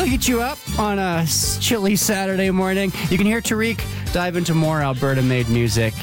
That'll heat you up on a chilly Saturday morning. You can hear Tariq dive into more Alberta-made music,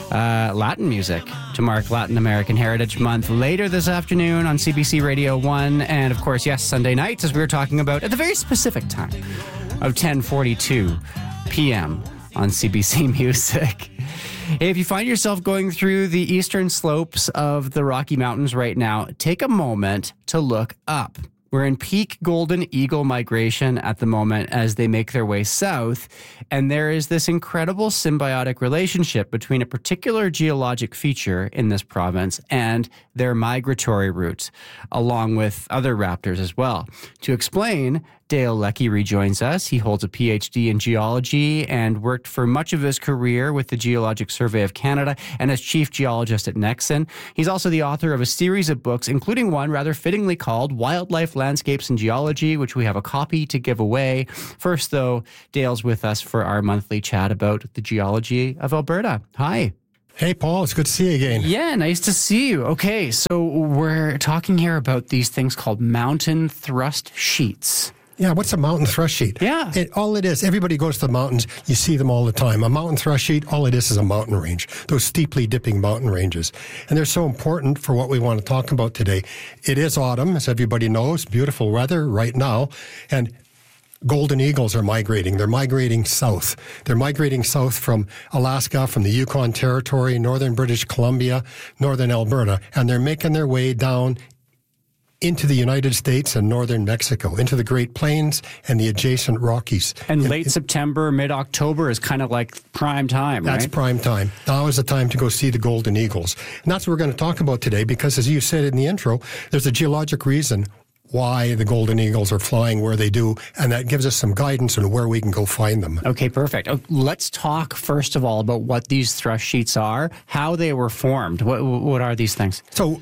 Latin music, to mark Latin American Heritage Month later this afternoon on CBC Radio 1. And, of course, yes, Sunday nights, as we were talking about, at the very specific time of 10:42 p.m. on CBC Music. If you find yourself going through the eastern slopes of the Rocky Mountains right now, take a moment to look up. We're in peak golden eagle migration at the moment as they make their way south, and there is this incredible symbiotic relationship between a particular geologic feature in this province and their migratory routes, along with other raptors as well. To explain, Dale Leckie rejoins us. He holds a PhD in geology and worked for much of his career with the Geologic Survey of Canada and as chief geologist at Nexen. He's also the author of a series of books, including one rather fittingly called Wildlife, Landscapes, and Geology, which we have a copy to give away. First, though, Dale's with us for our monthly chat about the geology of Alberta. Hi. Hey, Paul, it's good to see you again. Yeah, nice to see you. Okay, so we're talking here about these things called mountain thrust sheets. Yeah, what's a mountain thrust sheet? Yeah. All it is, everybody goes to the mountains, you see them all the time. A mountain thrust sheet, all it is a mountain range, those steeply dipping mountain ranges. And they're so important for what we want to talk about today. It is autumn, as everybody knows, beautiful weather right now, and golden eagles are migrating. They're migrating south. They're migrating south from Alaska, from the Yukon Territory, northern British Columbia, northern Alberta, and they're making their way down into the United States and northern Mexico, into the Great Plains and the adjacent Rockies. And late September, mid-October is kind of like prime time, right? That's prime time. Now is the time to go see the golden eagles. And that's what we're going to talk about today because, as you said in the intro, there's a geologic reason why the golden eagles are flying where they do, and that gives us some guidance on where we can go find them. Okay, perfect. Let's talk, first of all, about what these thrust sheets are, how they were formed. What are these things? So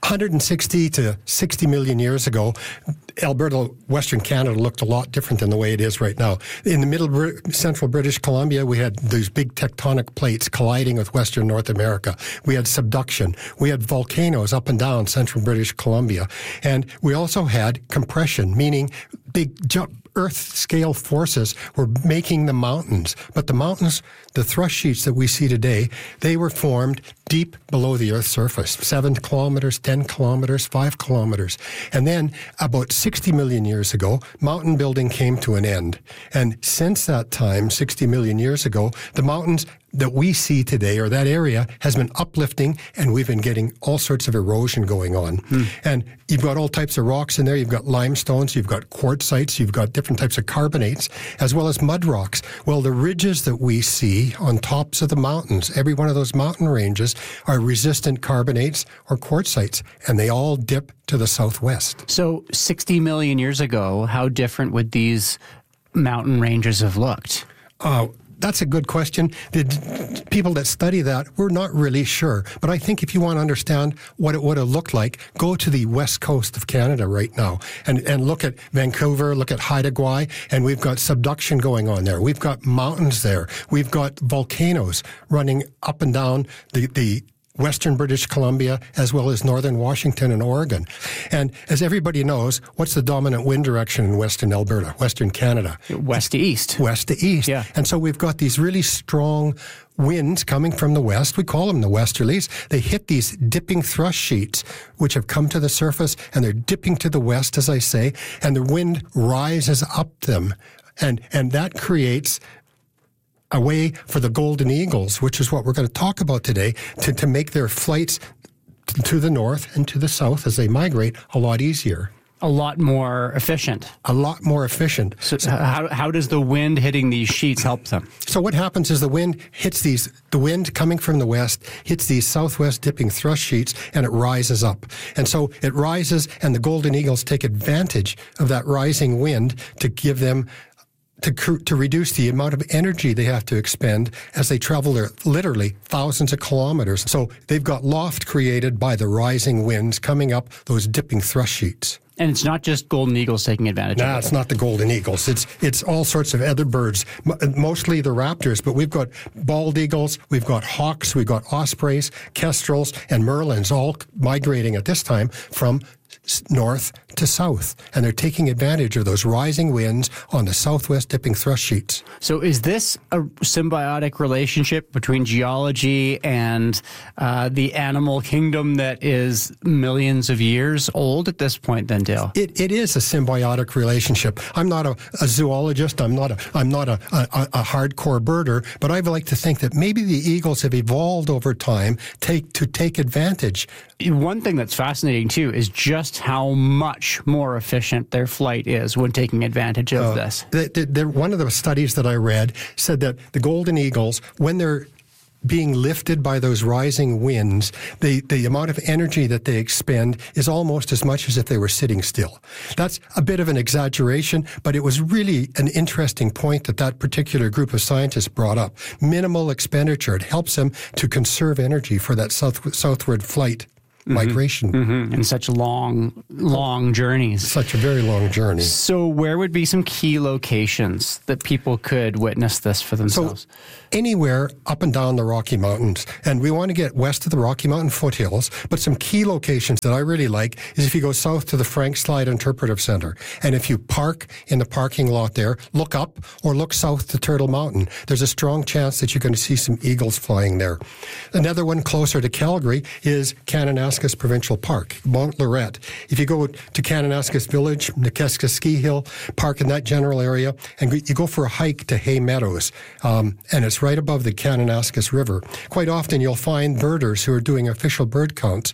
160 to 60 million years ago, Alberta, Western Canada looked a lot different than the way it is right now. In the middle central British Columbia, we had these big tectonic plates colliding with Western North America. We had subduction. We had volcanoes up and down central British Columbia. And we also had compression, meaning big Earth-scale forces were making the mountains. But the mountains, the thrust sheets that we see today, they were formed deep below the Earth's surface, 7 kilometers, 10 kilometers, 5 kilometers. And then about 60 million years ago, mountain building came to an end. And since that time, 60 million years ago, the mountains that we see today, or that area, has been uplifting, and we've been getting all sorts of erosion going on. And you've got all types of rocks in there. You've got limestones, you've got quartzites, you've got different types of carbonates, as well as mud rocks. Well, the ridges that we see on tops of the mountains, every one of those mountain ranges, are resistant carbonates or quartzites, and they all dip to the southwest. So 60 million years ago, how different would these mountain ranges have looked? That's a good question. The people that study that, we're not really sure. But I think if you want to understand what it would have looked like, go to the west coast of Canada right now and look at Vancouver, look at Haida Gwaii, and we've got subduction going on there. We've got mountains there. We've got volcanoes running up and down the Western British Columbia, as well as northern Washington and Oregon. And as everybody knows, what's the dominant wind direction in Western Alberta, Western Canada? West to east. West to east. Yeah. And so we've got these really strong winds coming from the west. We call them the westerlies. They hit these dipping thrust sheets, which have come to the surface, and they're dipping to the west, as I say, and the wind rises up them. And that creates a way for the golden eagles, which is what we're going to talk about today, to make their flights to the north and to the south as they migrate a lot easier. A lot more efficient. A lot more efficient. So how does the wind hitting these sheets help them? So what happens is the wind coming from the west hits these southwest dipping thrust sheets, and it rises up. And so it rises, and the golden eagles take advantage of that rising wind to give them to reduce the amount of energy they have to expend as they travel there literally thousands of kilometers. So they've got loft created by the rising winds coming up those dipping thrust sheets. And it's not just golden eagles taking advantage of it. No, it's not the golden eagles. It's all sorts of other birds, mostly the raptors, but we've got bald eagles, we've got hawks, we've got ospreys, kestrels, and merlins all migrating at this time from north to south, and they're taking advantage of those rising winds on the southwest dipping thrust sheets. So is this a symbiotic relationship between geology and the animal kingdom that is millions of years old at this point then, Dale? It is a symbiotic relationship. I'm not a zoologist. I'm not a hardcore birder, but I like to think that maybe the eagles have evolved over time to take advantage. One thing that's fascinating, too, is just how much more efficient their flight is when taking advantage of this. One of the studies that I read said that the golden eagles, when they're being lifted by those rising winds, the amount of energy that they expend is almost as much as if they were sitting still. That's a bit of an exaggeration, but it was really an interesting point that particular group of scientists brought up. Minimal expenditure. It helps them to conserve energy for that southward flight. Migration. And such long journeys. Such a very long journey. So where would be some key locations that people could witness this for themselves? So anywhere up and down the Rocky Mountains. And we want to get west of the Rocky Mountain foothills, but some key locations that I really like is if you go south to the Frank Slide Interpretive Center. And if you park in the parking lot there, look up or look south to Turtle Mountain. There's a strong chance that you're going to see some eagles flying there. Another one closer to Calgary is Kananaskis Provincial Park, Mount Lorette. If you go to Kananaskis Village, Nikeska Ski Hill, park in that general area, and you go for a hike to Hay Meadows, and it's right above the Kananaskis River. Quite often you'll find birders who are doing official bird counts,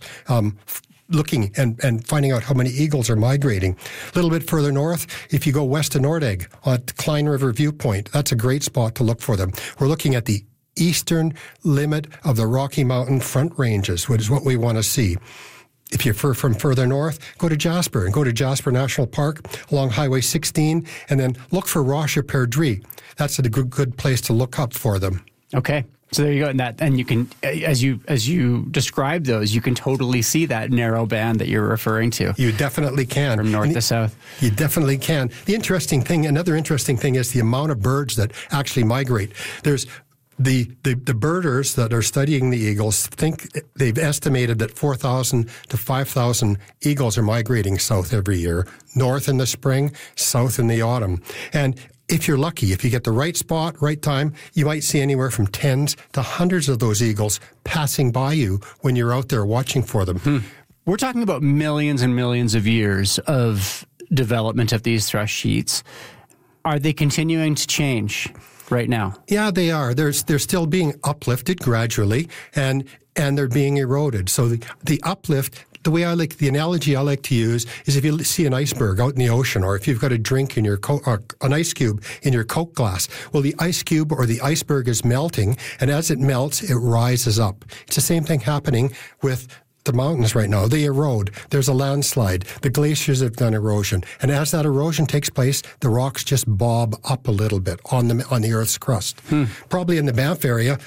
looking and finding out how many eagles are migrating. A little bit further north, if you go west to Nordegg, at Klein River Viewpoint, that's a great spot to look for them. We're looking at the eastern limit of the Rocky Mountain Front Ranges, which is what we want to see. If you're from further north, go to Jasper and go to Jasper National Park along Highway 16, and then look for Roche Perdrix. That's a good place to look up for them. Okay. So there you go. And you can, as you describe those, you can totally see that narrow band that you're referring to. You definitely can. From north to south. You definitely can. Another interesting thing is the amount of birds that actually migrate. There's The birders that are studying the eagles think they've estimated that 4,000 to 5,000 eagles are migrating south every year, north in the spring, south in the autumn. And if you're lucky, if you get the right spot, right time, you might see anywhere from tens to hundreds of those eagles passing by you when you're out there watching for them. We're talking about millions and millions of years of development of these thrust sheets. Are they continuing to change right now? Yeah, they are. They're still being uplifted gradually, and they're being eroded. So the uplift, the analogy I like to use is if you see an iceberg out in the ocean, or if you've got a drink in your or an ice cube in your Coke glass. Well, the ice cube or the iceberg is melting, and as it melts, it rises up. It's the same thing happening with the mountains right now. They erode. There's a landslide. The glaciers have done erosion. And as that erosion takes place, the rocks just bob up a little bit on the Earth's crust. Probably in the Banff area,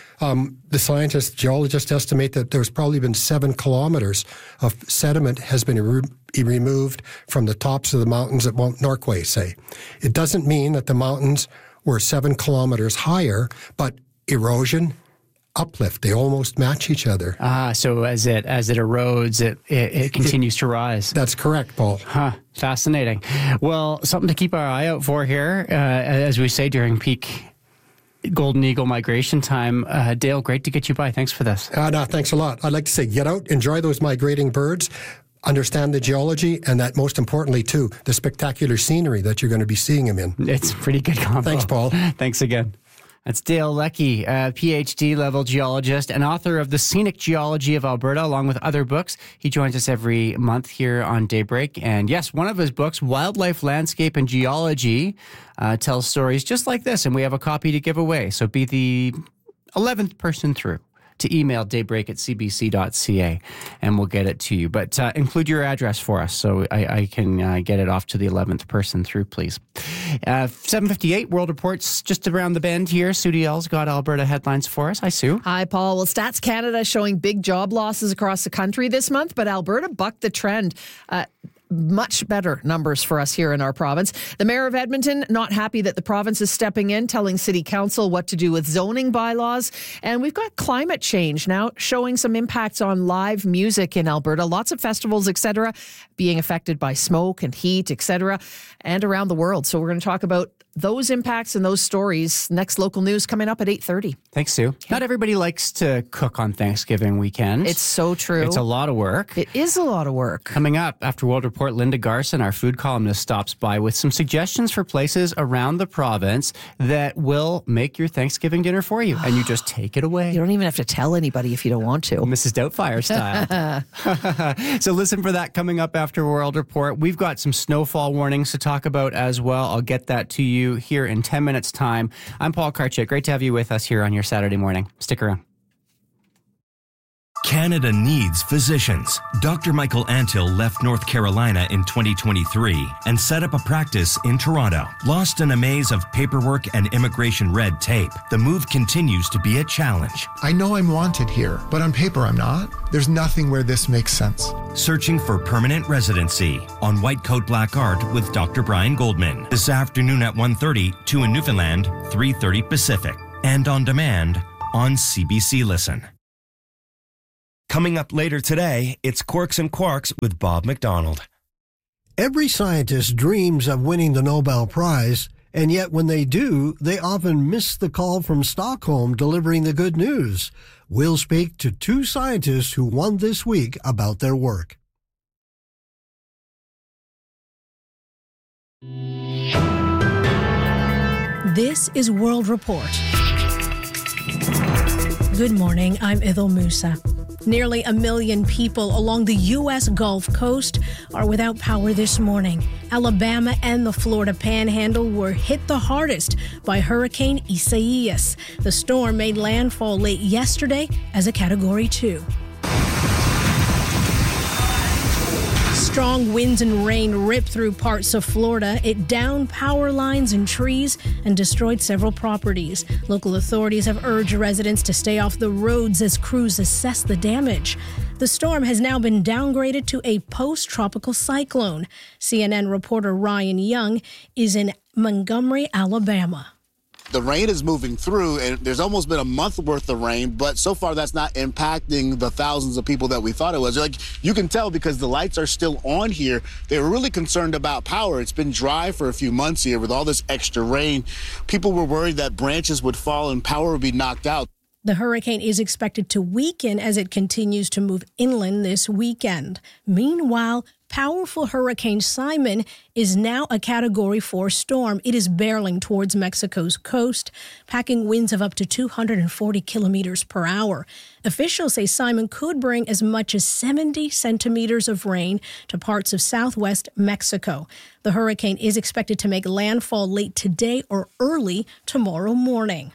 the geologists estimate that there's probably been 7 kilometers of sediment has been removed from the tops of the mountains at Mount Norquay, say. It doesn't mean that the mountains were 7 kilometers higher, but erosion, uplift, they almost match each other. So as it erodes, it continues to rise. That's correct, Paul. Fascinating. Well, something to keep our eye out for here, as we say during peak golden eagle migration time. Dale, great to get you by. Thanks for this. No, thanks a lot. I'd like to say, get out, enjoy those migrating birds, understand the geology, and that most importantly, too, the spectacular scenery that you're going to be seeing them in. It's a pretty good combo. Thanks, Paul. Thanks again. That's Dale Leckie, a PhD-level geologist and author of The Scenic Geology of Alberta, along with other books. He joins us every month here on Daybreak. And yes, one of his books, Wildlife, Landscape, and Geology, tells stories just like this, and we have a copy to give away. So be the 11th person through to email daybreak@cbc.ca, and we'll get it to you. But include your address for us so I can get it off to the 11th person through, please. 7:58, World Report's just around the bend here. Sue Diel's got Alberta headlines for us. Hi, Sue. Hi, Paul. Well, Stats Canada showing big job losses across the country this month, but Alberta bucked the trend. much better numbers for us here in our province. The mayor of Edmonton not happy that the province is stepping in, telling city council what to do with zoning bylaws. And we've got climate change now showing some impacts on live music in Alberta. Lots of festivals, etc., being affected by smoke and heat, etc., and around the world. So we're going to talk about those impacts and those stories. Next local news coming up at 8:30. Thanks, Sue. Not everybody likes to cook on Thanksgiving weekend. It's so true. It's a lot of work. It is a lot of work. Coming up after World Report, Linda Garson, our food columnist, stops by with some suggestions for places around the province that will make your Thanksgiving dinner for you, and you just take it away. You don't even have to tell anybody if you don't want to. Mrs. Doubtfire style. So listen for that coming up after World Report. We've got some snowfall warnings to talk about as well. I'll get that to you here in 10 minutes' time. I'm Paul Karchik. Great to have you with us here on your Saturday morning. Stick around. Canada needs physicians. Dr. Michael Antill left North Carolina in 2023 and set up a practice in Toronto. Lost in a maze of paperwork and immigration red tape, the move continues to be a challenge. I know I'm wanted here, but on paper I'm not. There's nothing where this makes sense. Searching for permanent residency on White Coat Black Art with Dr. Brian Goldman. This afternoon at 1:30, 2 in Newfoundland, 3:30 Pacific. And on demand on CBC Listen. Coming up later today, it's Quarks and Quarks with Bob McDonald. Every scientist dreams of winning the Nobel Prize, and yet when they do, they often miss the call from Stockholm delivering the good news. We'll speak to two scientists who won this week about their work. This is World Report. Good morning, I'm Idil Musa. Nearly 1 million people along the U.S. Gulf Coast are without power this morning. Alabama and the Florida Panhandle were hit the hardest by Hurricane Isaias. The storm made landfall late yesterday as a Category 2. Strong winds and rain ripped through parts of Florida. It downed power lines and trees and destroyed several properties. Local authorities have urged residents to stay off the roads as crews assess the damage. The storm has now been downgraded to a post-tropical cyclone. CNN reporter Ryan Young is in Montgomery, Alabama. The rain is moving through, and there's almost been a month worth of rain, but so far that's not impacting the thousands of people that we thought it was. Like, you can tell because the lights are still on here. They were really concerned about power. It's been dry for a few months here with all this extra rain. People were worried that branches would fall and power would be knocked out. The hurricane is expected to weaken as it continues to move inland this weekend. Meanwhile, powerful Hurricane Simon is now a Category 4 storm. It is barreling towards Mexico's coast, packing winds of up to 240 kilometers per hour. Officials say Simon could bring as much as 70 centimeters of rain to parts of southwest Mexico. The hurricane is expected to make landfall late today or early tomorrow morning.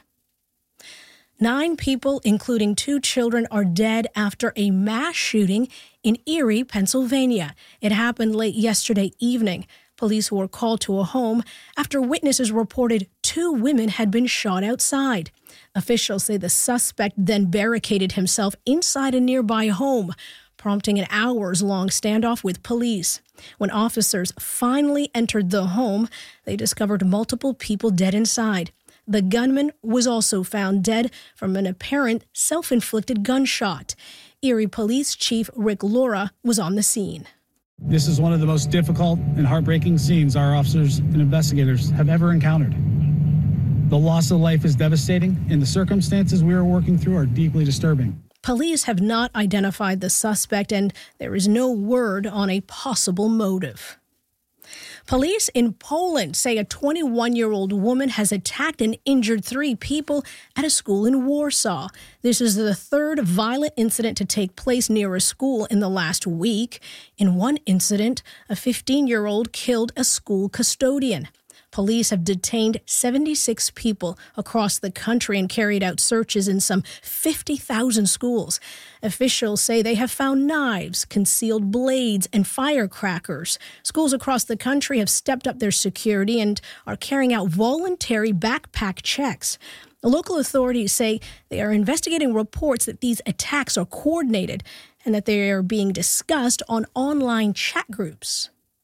9 people, including 2 children, are dead after a mass shooting in Erie, Pennsylvania. It happened late yesterday evening. Police were called to a home after witnesses reported 2 women had been shot outside. Officials say the suspect then barricaded himself inside a nearby home, prompting an hours-long standoff with police. When officers finally entered the home, they discovered multiple people dead inside. The gunman was also found dead from an apparent self-inflicted gunshot. Erie Police Chief Rick Laura was on the scene. This is one of the most difficult and heartbreaking scenes our officers and investigators have ever encountered. The loss of life is devastating, and the circumstances we are working through are deeply disturbing. Police have not identified the suspect, and there is no word on a possible motive. Police in Poland say a 21-year-old woman has attacked and injured 3 people at a school in Warsaw. This is the 3rd violent incident to take place near a school in the last week. In one incident, a 15-year-old killed a school custodian. Police have detained 76 people across the country and carried out searches in some 50,000 schools. Officials say they have found knives, concealed blades, and firecrackers. Schools across the country have stepped up their security and are carrying out voluntary backpack checks. The local authorities say they are investigating reports that these attacks are coordinated and that they are being discussed on online chat groups.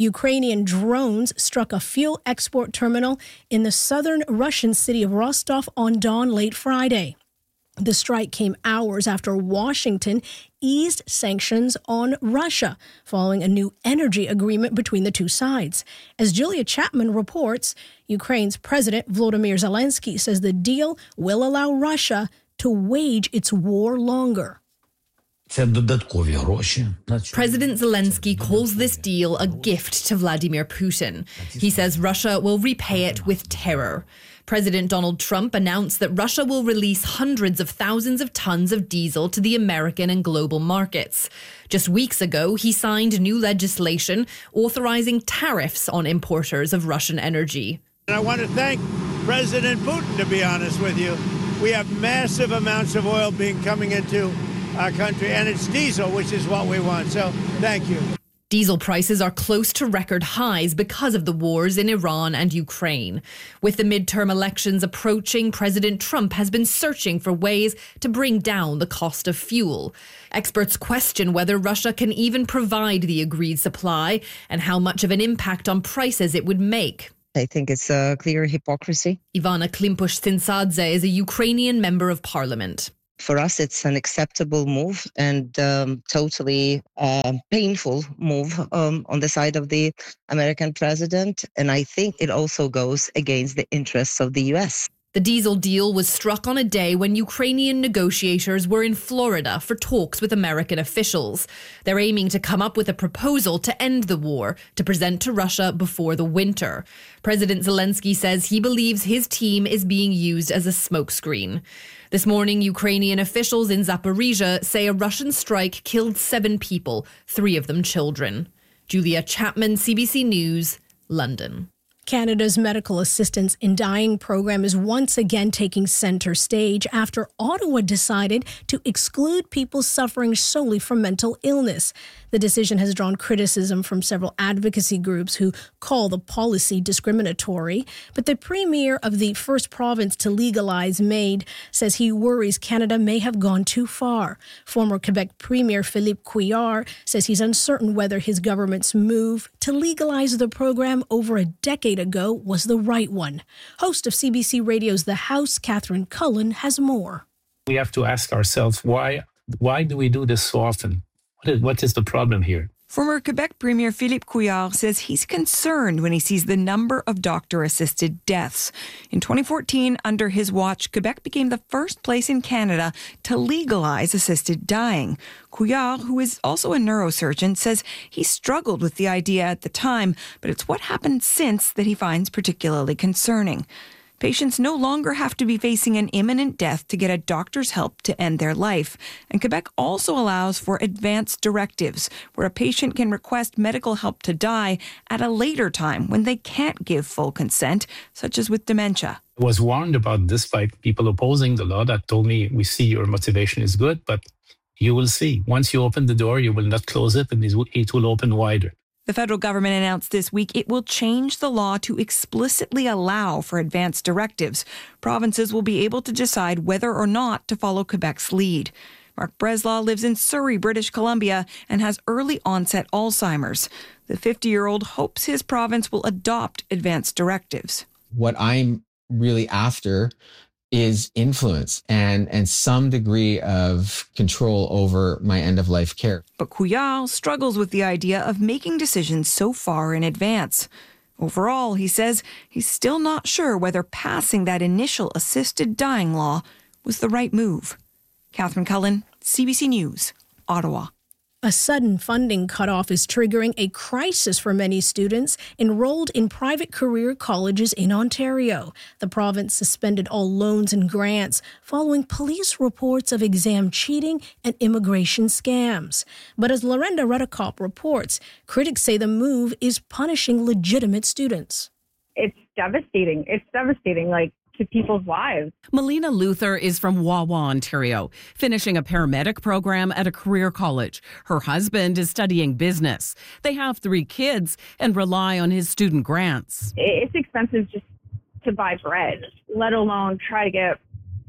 Ukrainian drones struck a fuel export terminal in the southern Russian city of Rostov-on-Don late Friday. The strike came hours after Washington eased sanctions on Russia, following a new energy agreement between the two sides. As Julia Chapman reports, Ukraine's President Volodymyr Zelensky says the deal will allow Russia to wage its war longer. President Zelensky calls this deal a gift to Vladimir Putin. He says Russia will repay it with terror. President Donald Trump announced that Russia will release hundreds of thousands of tons of diesel to the American and global markets. Just weeks ago, he signed new legislation authorizing tariffs on importers of Russian energy. And I want to thank President Putin, to be honest with you. We have massive amounts of oil coming into our country, and it's diesel, which is what we want. So thank you. Diesel prices are close to record highs because of the wars in Iran and Ukraine. With the midterm elections approaching, President Trump has been searching for ways to bring down the cost of fuel. Experts question whether Russia can even provide the agreed supply and how much of an impact on prices it would make. I think it's a clear hypocrisy. Ivana Klimpush-Tsintsadze is a Ukrainian member of parliament. For us, it's an acceptable move and totally painful move on the side of the American president. And I think it also goes against the interests of the U.S. The diesel deal was struck on a day when Ukrainian negotiators were in Florida for talks with American officials. They're aiming to come up with a proposal to end the war, to present to Russia before the winter. President Zelensky says he believes his team is being used as a smokescreen. This morning, Ukrainian officials in Zaporizhia say a Russian strike killed 7 people, 3 of them children. Julia Chapman, CBC News, London. Canada's Medical Assistance in Dying program is once again taking center stage after Ottawa decided to exclude people suffering solely from mental illness. The decision has drawn criticism from several advocacy groups who call the policy discriminatory. But the premier of the first province to legalize MAID says he worries Canada may have gone too far. Former Quebec Premier Philippe Couillard says he's uncertain whether his government's move to legalize the program over a decade ago was the right one. Host of CBC Radio's The House, Catherine Cullen, has more. We have to ask ourselves, why do we do this so often? What is the problem here? Former Quebec Premier Philippe Couillard says he's concerned when he sees the number of doctor-assisted deaths. In 2014, under his watch, Quebec became the first place in Canada to legalize assisted dying. Couillard, who is also a neurosurgeon, says he struggled with the idea at the time, but it's what happened since that he finds particularly concerning. Patients no longer have to be facing an imminent death to get a doctor's help to end their life. And Quebec also allows for advance directives, where a patient can request medical help to die at a later time when they can't give full consent, such as with dementia. I was warned about this by people opposing the law that told me, we see your motivation is good, but you will see. Once you open the door, you will not close it, and it will open wider. The federal government announced this week it will change the law to explicitly allow for advance directives. Provinces will be able to decide whether or not to follow Quebec's lead. Mark Breslaw lives in Surrey, British Columbia, and has early onset Alzheimer's. The 50-year-old hopes his province will adopt advance directives. What I'm really after is influence and some degree of control over my end-of-life care. But Couillard struggles with the idea of making decisions so far in advance. Overall, he says he's still not sure whether passing that initial assisted dying law was the right move. Catherine Cullen, CBC News, Ottawa. A sudden funding cutoff is triggering a crisis for many students enrolled in private career colleges in Ontario. The province suspended all loans and grants following police reports of exam cheating and immigration scams. But as Lorenda Redekop reports, critics say the move is punishing legitimate students. It's devastating. It's devastating. To people's lives. Melina Luther is from Wawa, Ontario, finishing a paramedic program at a career college. Her husband is studying business. They have 3 kids and rely on his student grants. It's expensive just to buy bread, let alone try to get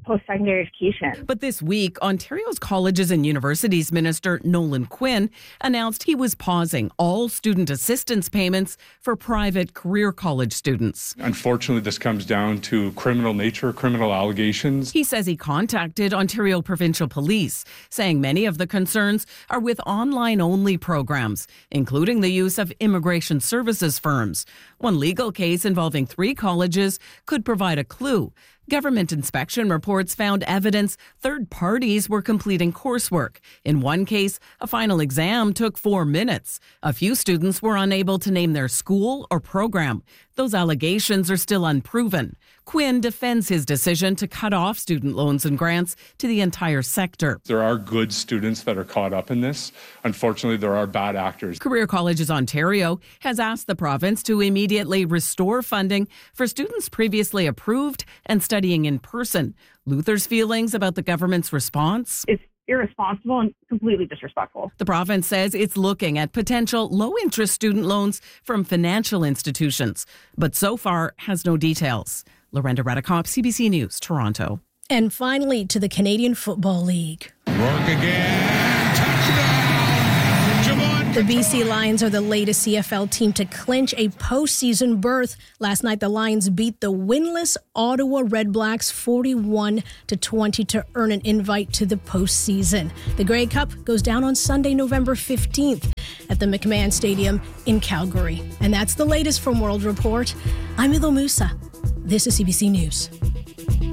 post-secondary education. But this week, Ontario's Colleges and Universities Minister Nolan Quinn announced he was pausing all student assistance payments for private career college students. Unfortunately, this comes down to criminal allegations. He says he contacted Ontario Provincial Police, saying many of the concerns are with online-only programs, including the use of immigration services firms. One legal case involving 3 colleges could provide a clue. Government inspection reports found evidence third parties were completing coursework. In one case, a final exam took 4 minutes. A few students were unable to name their school or program. Those allegations are still unproven. Quinn defends his decision to cut off student loans and grants to the entire sector. There are good students that are caught up in this. Unfortunately, there are bad actors. Career Colleges Ontario has asked the province to immediately restore funding for students previously approved and studying in person. Luther's feelings about the government's response? It's irresponsible and completely disrespectful. The province says it's looking at potential low-interest student loans from financial institutions, but so far has no details. Lorenda Redekop, CBC News, Toronto. And finally, to the Canadian Football League. Rourke again. Touchdown. The BC Lions are the latest CFL team to clinch a postseason berth. Last night, the Lions beat the winless Ottawa Red Blacks 41-20 to earn an invite to the postseason. The Grey Cup goes down on Sunday, November 15th at the McMahon Stadium in Calgary. And that's the latest from World Report. I'm Ilo Musa. This is CBC News.